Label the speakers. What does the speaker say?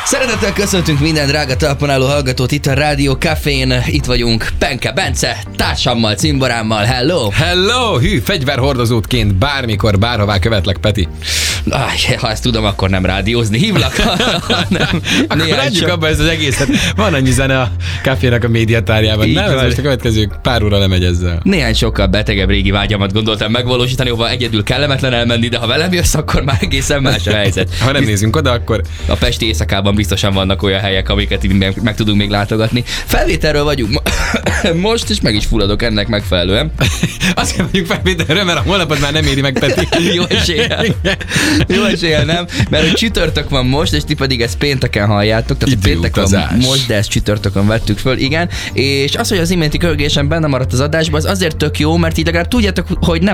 Speaker 1: Szeretettel köszöntünk minden drága talpon álló hallgatót itt a Rádió Cafén. Itt vagyunk Penke Bence, társammal, cimborámmal. Hello!
Speaker 2: Hello! Hű, fegyverhordozótként bármikor, bárhová követlek, Peti.
Speaker 1: Ha ezt tudom, akkor nem rádiózni hívlak.
Speaker 2: Akkor adjuk abba ezt az egészet. Van annyi zene a Cafének a médiatárjában. Nem, ez most a következő pár óra lemegy ezzel.
Speaker 1: Néhány sokkal betegebb régi vágyamat gondoltam megvalósítani, hova egyedül kellemetlen elmenni, de ha velem jössz, akkor már egészen más a helyzet.
Speaker 2: Ha nem nézünk oda, akkor...
Speaker 1: A pesti éjszakában biztosan vannak olyan helyek, amiket így meg tudunk még látogatni. Felvételről vagyunk most, és meg is fulladok ennek megfelelően.
Speaker 2: Azért vagyunk felvételről, mert a holnapot már nem éri meg, Peti.
Speaker 1: Jó eséllyel nem, mert hogy csütörtök van most, és ti pedig ezt pénteken halljátok, tehát péntek van most, de ezt csütörtökön vettük föl, igen. És az, hogy az iménti körgésen benne maradt az adásban, az azért tök jó, mert így legalább tudjátok, hogy nem